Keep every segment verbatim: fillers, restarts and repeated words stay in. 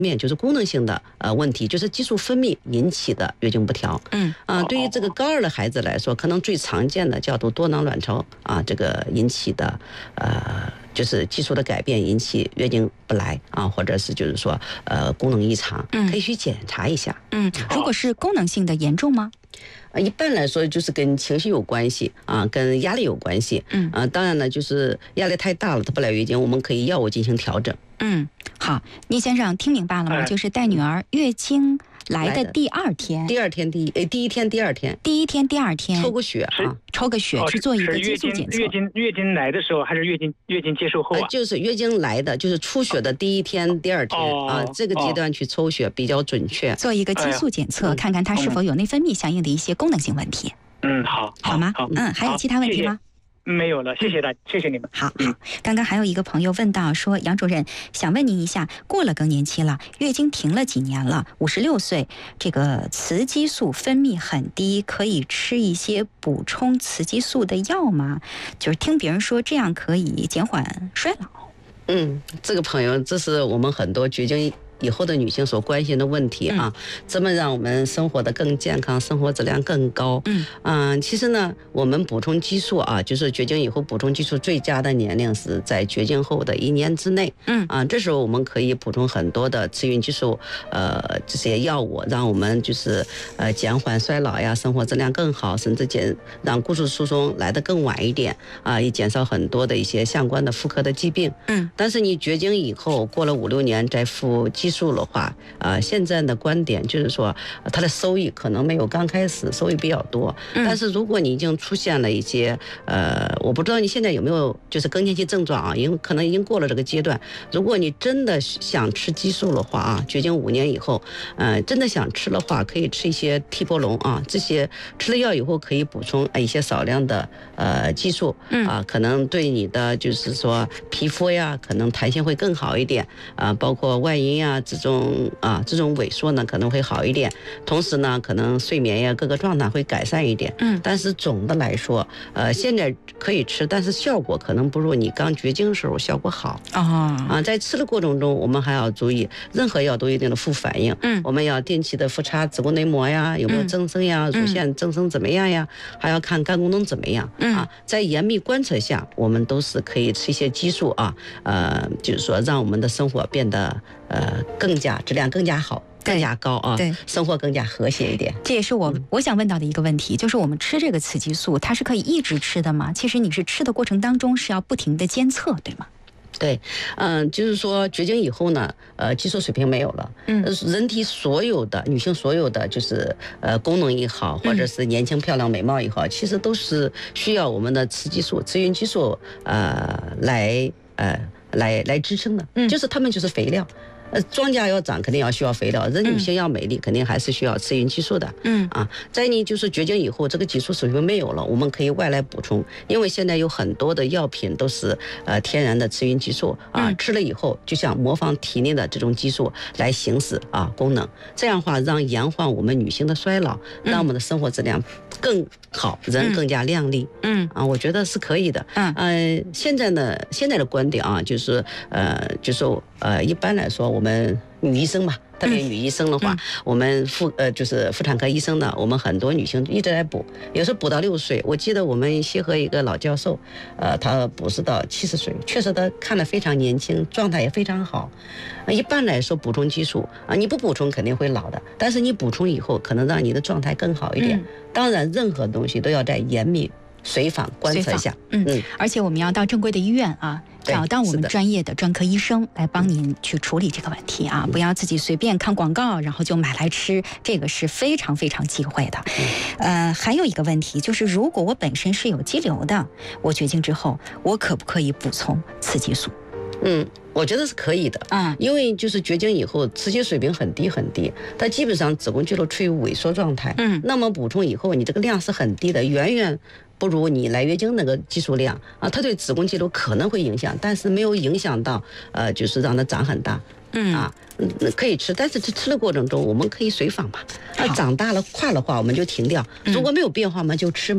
面就是功能性的呃问题，就是激素分泌引起的月经不调。 嗯啊、呃，对于这个高二的孩子来说，可能最常见的叫做多囊卵巢啊，这个引起的呃。就是激素的改变引起月经不来啊，或者是就是说呃功能异常，可以去检查一下。 嗯，如果是功能性的严重吗？ 一般来说就是跟情绪有关系啊，跟压力有关系。 嗯啊，当然呢，就是压力太大了，它不来月经，我们可以药物进行调整。 嗯，好，倪先生听明白了吗？ 哎、 就是带女儿月经来的第二天， 第二天第一诶，第一天第二天， 第一天第二天抽个血啊， 抽个血、 哦、 去做一个激素检测。 月经月经来的时候还是月经月经结束后啊？ 呃、就是月经来的，就是出血的第一天、第二天、 哦、 啊，这个阶段去抽血比较准确。 做一个激素检测，哎、看看它是否有内分泌相应的一些功能性问题。 嗯，好， 好吗？ 好， 嗯，还有其他问题吗？ 没有了，谢谢大，谢谢你们。 好，好。刚刚还有一个朋友问到说，杨主任想问您一下，过了更年期了，月经停了几年了，五十六岁，这个雌激素分泌很低，可以吃一些补充雌激素的药吗？就是听别人说这样可以减缓衰老。 嗯，这个朋友，这是我们很多绝经以后的女性所关心的问题啊，怎么让我们生活的更健康，生活质量更高？ 嗯嗯、呃，其实呢，我们补充激素啊，就是绝经以后补充激素最佳的年龄是在绝经后的一年之内。 嗯啊，这时候我们可以补充很多的雌孕激素，呃，这些药物，让我们就是呃减缓衰老呀，生活质量更好，甚至减让骨质疏松来得更晚一点啊，也减少很多的一些相关的妇科的疾病。 嗯， 但是你绝经以后过了五六年再服激素的话，啊、呃，现在的观点就是说，它的收益可能没有刚开始收益比较多。 嗯、 但是如果你已经出现了一些，呃，我不知道你现在有没有就是更年期症状啊，因为可能已经过了这个阶段。如果你真的想吃激素的话啊，绝经五年以后，呃，真的想吃的话，可以吃一些替波龙啊，这些吃了药以后可以补充一些少量的呃激素，啊，可能对你的就是说皮肤呀，可能弹性会更好一点啊，包括外阴呀。这种啊，这种萎缩呢可能会好一点，同时呢，可能睡眠呀各个状态会改善一点。 嗯， 但是总的来说，呃，现在可以吃，但是效果可能不如你刚绝经时候效果好。 哦， 啊，在吃的过程中，我们还要注意，任何药都有一定的副反应。 嗯， 我们要定期的复查子宫内膜呀，有没有增生呀，乳腺增生怎么样呀，还要看肝功能怎么样。 嗯， 啊，在严密观测下，我们都是可以吃一些激素啊，呃，就是说让我们的生活变得。呃，更加质量更加好，更加高啊， 对， 生活更加和谐一点。 这也是我、嗯、我想问到的一个问题，就是我们吃这个雌激素，它是可以一直吃的吗？其实你是吃的过程当中是要不停的监测，对吗？ 对，嗯、呃，就是说绝经以后呢，呃，激素水平没有了， 嗯， 人体所有的女性所有的就是呃功能也好，或者是年轻漂亮美貌也好，嗯、其实都是需要我们的雌激素、雌孕激素呃来呃来来支撑的， 嗯， 就是它们就是肥料。呃，庄稼要长，肯定要需要肥料；人女性要美丽，肯定还是需要雌孕激素的。 嗯啊，在你就是绝经以后，这个激素水平没有了，我们可以外来补充，因为现在有很多的药品都是呃天然的雌孕激素啊， 嗯、 吃了以后就像模仿体内的这种激素来行使啊功能，这样的话让延缓我们女性的衰老，让我们的生活质量更好，人更加靓丽。 嗯啊，我觉得是可以的。 嗯呃，现在呢，现在的观点啊，就是呃，就是呃，一般来说我。我们女医生嘛，特别女医生的话，嗯、我们妇呃就是妇产科医生呢，我们很多女性一直在补，有时候补到六十岁。我记得我们协和一个老教授，呃，他补是到七十岁，确实他看得非常年轻，状态也非常好。呃、一般来说，补充激素啊，你不补充肯定会老的，但是你补充以后，可能让你的状态更好一点。嗯、当然，任何东西都要在严密随访观测一下。 嗯嗯，而且我们要到正规的医院啊。找到我们专业的专科医生来帮您去处理这个问题啊，不要自己随便看广告然后就买来吃，这个是非常非常忌讳的。呃，还有一个问题就是，如果我本身是有肌瘤的，我绝经之后，我可不可以补充雌激素？ 嗯，我觉得是可以的啊， 因为就是绝经以后，雌激水平很低很低，它基本上子宫肌瘤处于萎缩状态。 嗯， 那么补充以后，你这个量是很低的，远远不如你来月经那个激素量啊，它对子宫肌瘤可能会影响，但是没有影响到呃，就是让它长很大。 嗯啊，嗯，可以吃，但是吃的过程中我们可以随访嘛。啊，长大了快的话我们就停掉，如果没有变化嘛就吃嘛。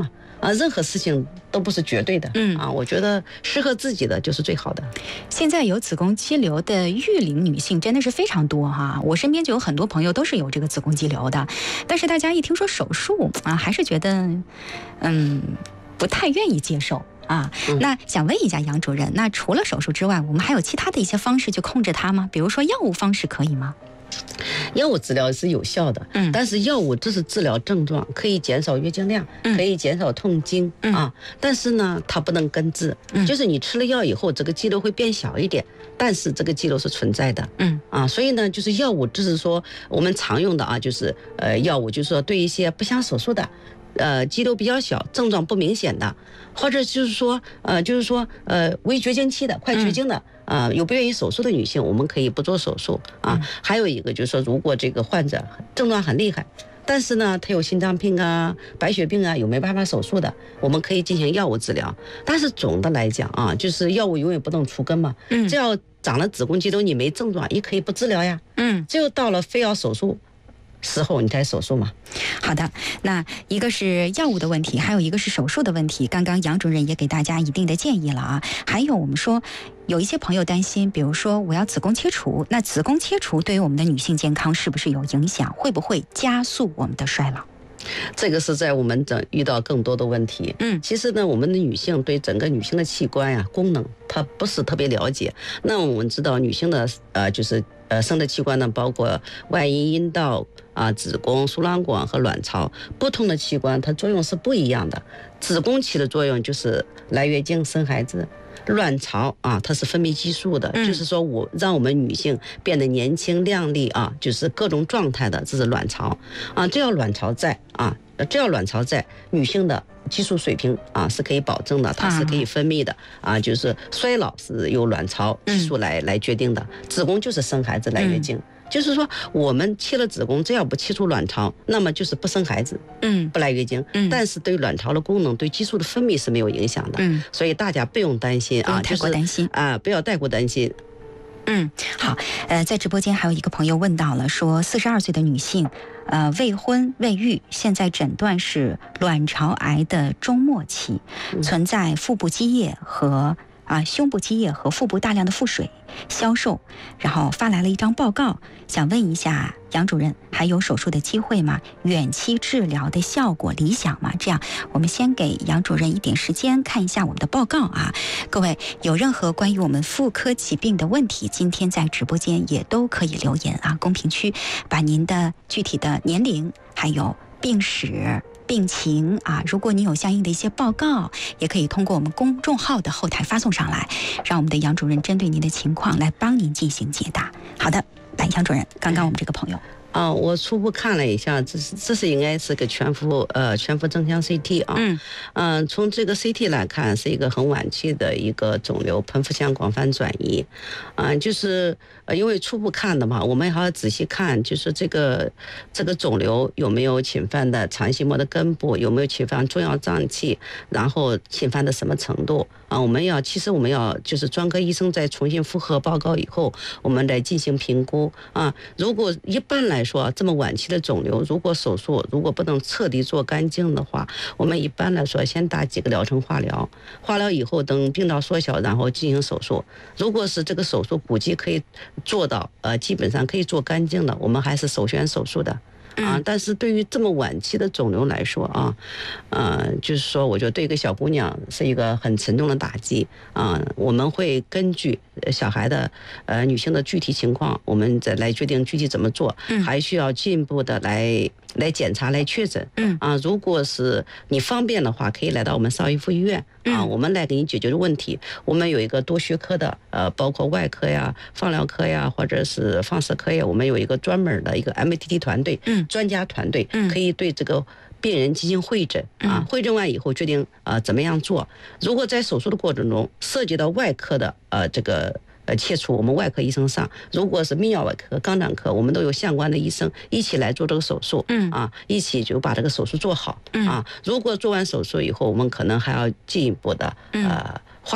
啊，任何事情都不是绝对的， 嗯啊，我觉得适合自己的就是最好的。 现在有子宫肌瘤的育龄女性真的是非常多哈，我身边就有很多朋友都是有这个子宫肌瘤的，但是大家一听说手术啊，还是觉得嗯不太愿意接受。啊，那想问一下杨主任，那除了手术之外，我们还有其他的一些方式去控制它吗？比如说药物方式可以吗？ 药物治疗是有效的，嗯，但是药物只是治疗症状，可以减少月经量，嗯、可以减少痛经、嗯、啊，但是呢，它不能根治，嗯、就是你吃了药以后，这个肌瘤会变小一点，但是这个肌瘤是存在的，嗯啊，所以呢，就是药物只是说我们常用的啊，就是呃药物，就是说对一些不想手术的。呃，肌瘤比较小，症状不明显的，或者就是说，呃，就是说，呃，微绝经期的、快绝经的，啊、呃，有不愿意手术的女性，我们可以不做手术啊。嗯、还有一个就是说，如果这个患者症状很厉害，但是呢，他有心脏病啊、白血病啊，有没办法手术的，我们可以进行药物治疗。但是总的来讲啊，就是药物永远不能除根嘛。嗯。只要长了子宫肌瘤，你没症状，也可以不治疗呀。嗯。只有到了非要手术时候你才手术嘛。 好的，那一个是药物的问题，还有一个是手术的问题。刚刚杨主任也给大家一定的建议了啊。还有我们说有一些朋友担心，比如说我要子宫切除，那子宫切除对于我们的女性健康是不是有影响？会不会加速我们的衰老？ 这个是在我们整遇到更多的问题。嗯，其实呢，我们的女性对整个女性的器官呀、功能，她不是特别了解。那我们知道，女性的呃，就是呃生殖器官呢，包括外阴、阴道啊、子宫、输卵管和卵巢，不同的器官它作用是不一样的。子宫起的作用就是来月经、生孩子。卵巢啊，它是分泌激素的，嗯、就是说我让我们女性变得年轻靓丽啊，就是各种状态的，这是卵巢啊。只要卵巢在啊，只要卵巢在，女性的激素水平啊是可以保证的，它是可以分泌的啊。就是衰老是由卵巢激素来、嗯、来决定的，子宫就是生孩子来月经。嗯，就是说，我们切了子宫，只要不切除卵巢，那么就是不生孩子，嗯，不来月经，嗯，但是对卵巢的功能、对激素的分泌是没有影响的，嗯，所以大家不用担心啊， 太过担心啊，不要太过担心。 嗯，好，呃，在直播间还有一个朋友问到了，说四十二岁的女性，呃，未婚未育，现在诊断是卵巢癌的中末期，嗯、存在腹部积液和。啊，胸部积液和腹部大量的腹水、消瘦，然后发来了一张报告，想问一下杨主任，还有手术的机会吗？远期治疗的效果理想吗？这样，我们先给杨主任一点时间看一下我们的报告啊。各位有任何关于我们妇科疾病的问题，今天在直播间也都可以留言啊，公屏区把您的具体的年龄还有病史。病情啊，如果你有相应的一些报告，也可以通过我们公众号的后台发送上来，让我们的杨主任针对您的情况来帮您进行解答。好的，来，杨主任，刚刚我们这个朋友。 啊，我初步看了一下，这是这是应该是个全幅呃全幅正向 C T 啊，嗯嗯、呃，从这个 C T 来看，是一个很晚期的一个肿瘤，盆腹腔广泛转移，啊、呃，就是呃因为初步看的嘛，我们还要仔细看，就是这个这个肿瘤有没有侵犯的肠系膜的根部，有没有侵犯重要脏器，然后侵犯的什么程度啊？我们要其实我们要就是专科医生在重新复核报告以后，我们再进行评估啊。如果一般来说这么晚期的肿瘤，如果手术如果不能彻底做干净的话，我们一般来说先打几个疗程化疗，化疗以后等病灶缩小，然后进行手术。如果是这个手术估计可以做到，呃，基本上可以做干净的，我们还是首选手术的。啊，但是对于这么晚期的肿瘤来说啊，呃，就是说，我觉得对一个小姑娘是一个很沉重的打击啊。我们会根据小孩的呃女性的具体情况，我们再来决定具体怎么做，还需要进一步的来来检查来确诊。嗯啊，如果是你方便的话，可以来到我们邵逸夫医院啊，我们来给你解决的问题。我们有一个多学科的，呃，包括外科呀、放疗科呀，或者是放射科呀，我们有一个专门的一个 M A T T 团队。嗯。专家团队可以对这个病人进行会诊啊，会诊完以后决定呃怎么样做。如果在手术的过程中涉及到外科的呃这个呃切除，我们外科医生上；如果是泌尿外科、肛肠科，我们都有相关的医生一起来做这个手术，嗯啊，一起就把这个手术做好啊。如果做完手术以后，我们可能还要进一步的呃化疗。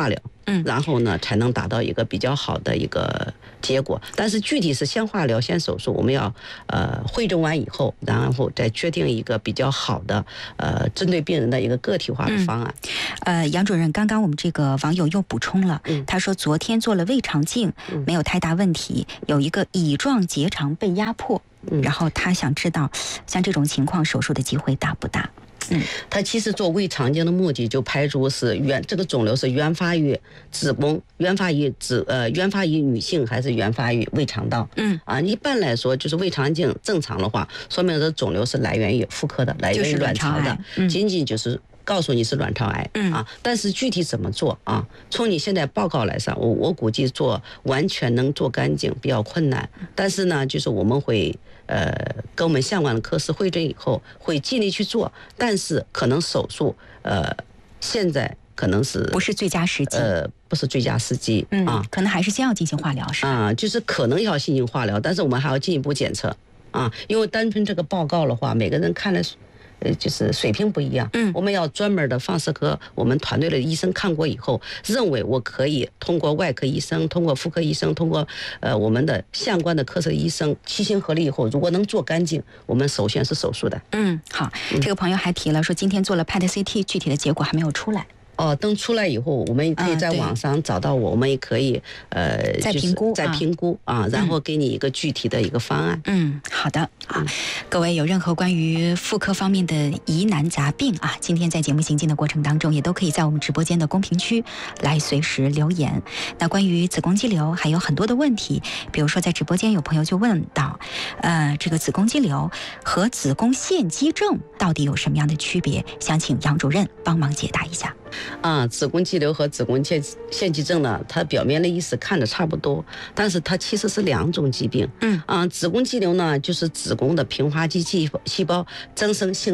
嗯，然后呢才能达到一个比较好的一个结果。但是具体是先化疗先手术，我们要呃会诊完以后，然后再决定一个比较好的呃针对病人的一个个体化的方案。 嗯、呃，杨主任，刚刚我们这个网友又补充了，嗯、他说昨天做了胃肠镜，嗯、没有太大问题，有一个乙状结肠被压迫，嗯、然后他想知道，像这种情况手术的机会大不大？ 嗯，他其实做胃肠镜的目的就排除是原这个肿瘤是原发于子宫、原发于子呃原发于女性还是原发于胃肠道。嗯啊，一般来说就是胃肠镜正常的话，说明这肿瘤是来源于妇科的，来源于卵巢的，嗯、仅仅就是告诉你是卵巢癌。嗯啊，但是具体怎么做啊？从你现在报告来上，我我估计做完全能做干净比较困难，但是呢，就是我们会。呃，跟我们相关的科室会诊以后，会尽力去做，但是可能手术，呃，现在可能是不是最佳时机？ 呃，不是最佳时机，嗯啊， 可能还是先要进行化疗，是吧？ 啊，就是可能要进行化疗，但是我们还要进一步检测啊，因为单纯这个报告的话，每个人看的。呃，就是水平不一样，嗯，我们要专门的放射科，我们团队的医生看过以后，认为我可以通过外科医生、通过妇科医生、通过呃我们的相关的科室医生齐心合力以后，如果能做干净，我们首先是手术的。 嗯，好，这个朋友还提了说，今天做了 P E T C T， 具体的结果还没有出来。 哦，等出来以后，我们可以在网上找到我，我们也可以呃再评估， 再评估啊，然后给你一个具体的一个方案。 嗯，好的啊，各位有任何关于妇科方面的疑难杂病啊，今天在节目行进的过程当中，也都可以在我们直播间的公屏区来随时留言。那关于子宫肌瘤还有很多的问题，比如说在直播间有朋友就问到，呃，这个子宫肌瘤和子宫腺肌症到底有什么样的区别？想请杨主任帮忙解答一下。 啊，子宫肌瘤和子宫腺腺肌症呢，它表面的意思看着差不多，但是它其实是两种疾病。嗯，啊，子宫肌瘤呢，就是子宫的平滑肌细细胞增生性